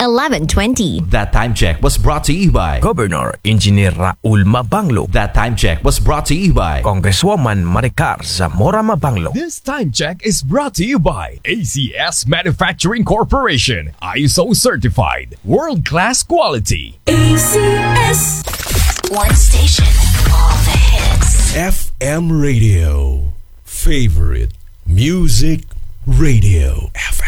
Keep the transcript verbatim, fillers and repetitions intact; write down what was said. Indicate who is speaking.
Speaker 1: eleven twenty.
Speaker 2: That time check was brought to you by
Speaker 3: Governor Engineer Raul Mabanglo.
Speaker 2: That time check was brought to you by
Speaker 3: Congresswoman Maricar Zamora Mabanglo.
Speaker 4: This time check is brought to you by A C S Manufacturing Corporation, I S O certified, world-class quality.
Speaker 5: A C S. One station, all the hits.
Speaker 6: F M Radio. Favorite Music Radio. F M.